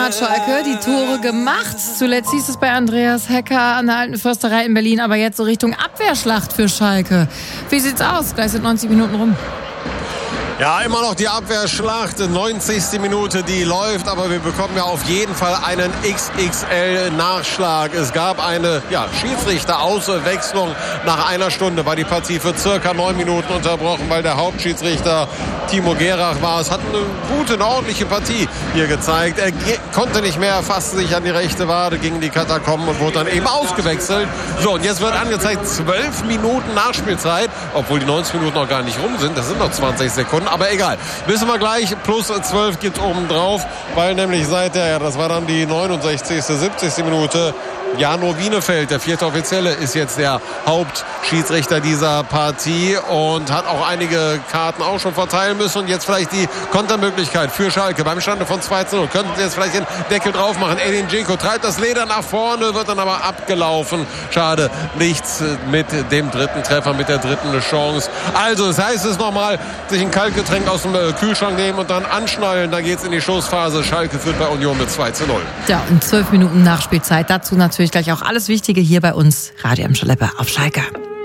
hat Schalke die Tore gemacht. Zuletzt hieß es bei Andreas Hecker an der Alten Försterei in Berlin, aber jetzt so Richtung Abwehrschlacht für Schalke. Wie sieht's aus? Gleich sind 90 Minuten rum. Ja, immer noch die Abwehrschlacht, 90. Minute, die läuft, aber wir bekommen ja auf jeden Fall einen XXL-Nachschlag. Es gab eine Schiedsrichterauswechslung. Nach einer Stunde war die Partie für circa 9 Minuten unterbrochen, weil der Hauptschiedsrichter Timo Gerach war. Es hat eine gute, eine ordentliche Partie hier gezeigt. Er konnte nicht mehr, fasste sich an die rechte Wade, ging in die Katakomben und wurde dann eben ausgewechselt. So, und jetzt wird angezeigt 12 Minuten Nachspielzeit, obwohl die 90 Minuten noch gar nicht rum sind. Das sind noch 20 Sekunden. Aber egal, wissen wir gleich, plus 12 gibt es oben drauf, weil nämlich das war dann die 69., 70. Minute, Jano Wienefeld, der 4. Offizielle, ist jetzt der Hauptschiedsrichter dieser Partie und hat auch einige Karten auch schon verteilen müssen. Und jetzt vielleicht die Kontermöglichkeit für Schalke beim Stande von 2:0. Könnten sie jetzt vielleicht den Deckel drauf machen. Edin Dzeko treibt das Leder nach vorne, wird dann aber abgelaufen. Schade, nichts mit dem dritten Treffer, mit der dritten Chance. Also, das heißt es nochmal, sich ein Kaltgetränk aus dem Kühlschrank nehmen und dann anschnallen. Dann geht's in die Schlussphase. Schalke führt bei Union mit 2:0. Ja, und 12 Minuten Nachspielzeit. Dazu natürlich gleich auch alles Wichtige hier bei uns. Radio Am Schlepper auf Schalke.